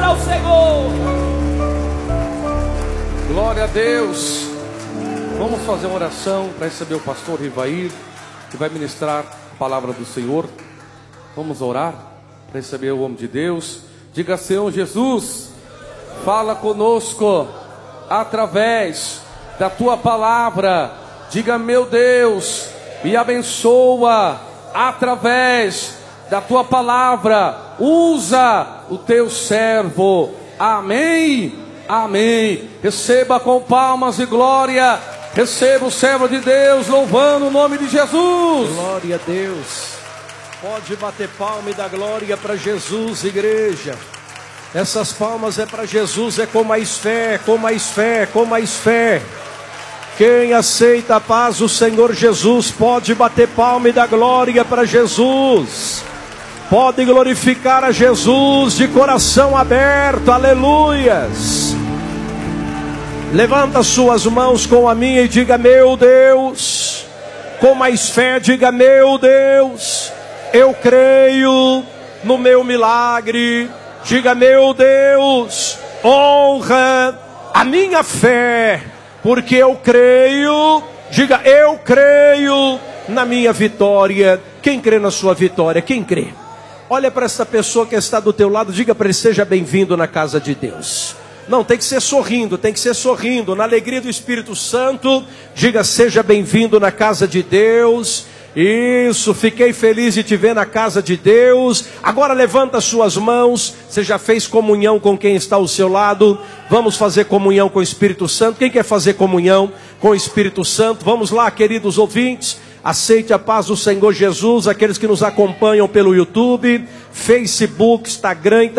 ao Senhor. Glória a Deus. Vamos fazer uma oração para receber o pastor Rivair, que vai ministrar a palavra do Senhor. Vamos orar para receber o homem de Deus. Diga: Senhor Jesus, fala conosco através da tua palavra. Diga: meu Deus, me abençoa através da tua palavra. Usa o teu servo. Amém, amém. Receba com palmas e glória. Receba o servo de Deus louvando o nome de Jesus. Glória a Deus. Pode bater palma e dar glória para Jesus, igreja. Essas palmas é para Jesus, é com mais fé, com mais fé, com mais fé. Quem aceita a paz do Senhor Jesus pode bater palma e dar glória para Jesus. Pode glorificar a Jesus de coração aberto, aleluias. Levanta suas mãos com a minha e diga: meu Deus. Com mais fé, diga: meu Deus, eu creio no meu milagre. Diga: meu Deus, honra a minha fé, porque eu creio. Diga: eu creio na minha vitória. Quem crê na sua vitória? Quem crê? Olha para essa pessoa que está do teu lado, diga para ele: seja bem-vindo na casa de Deus. Não, tem que ser sorrindo, tem que ser sorrindo, na alegria do Espírito Santo. Diga: seja bem-vindo na casa de Deus. Isso, fiquei feliz de te ver na casa de Deus. Agora levanta suas mãos. Você já fez comunhão com quem está ao seu lado? Vamos fazer comunhão com o Espírito Santo. Quem quer fazer comunhão com o Espírito Santo? Vamos lá, queridos ouvintes. Aceite a paz do Senhor Jesus. Aqueles que nos acompanham pelo YouTube, Facebook, Instagram.